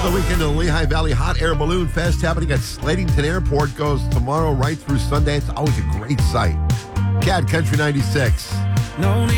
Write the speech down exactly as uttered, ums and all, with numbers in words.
the weekend, the Lehigh Valley Hot Air Balloon Fest happening at Slatington Airport goes tomorrow right through Sunday. It's always a great sight. Cat Country ninety-six. No